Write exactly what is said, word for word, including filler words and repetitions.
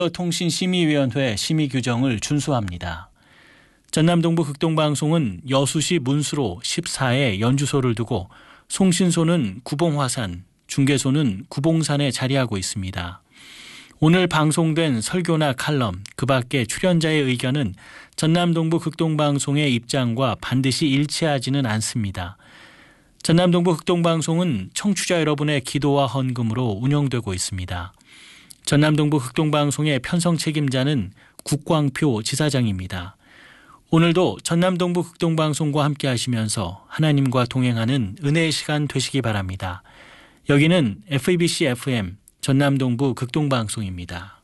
통신심의위원회 심의 규정을 준수합니다. 전남동부 극동방송은 여수시 문수로 십사 회 연주소를 두고 송신소는 구봉화산, 중개소는 구봉산에 자리하고 있습니다. 오늘 방송된 설교나 칼럼, 그 밖에 출연자의 의견은 전남동부 극동방송의 입장과 반드시 일치하지는 않습니다. 전남동부 극동방송은 청취자 여러분의 기도와 헌금으로 운영되고 있습니다. 전남동부 극동방송의 편성 책임자는 국광표 지사장입니다. 오늘도 전남동부 극동방송과 함께 하시면서 하나님과 동행하는 은혜의 시간 되시기 바랍니다. 여기는 에프이비씨 에프엠 전남동부 극동방송입니다.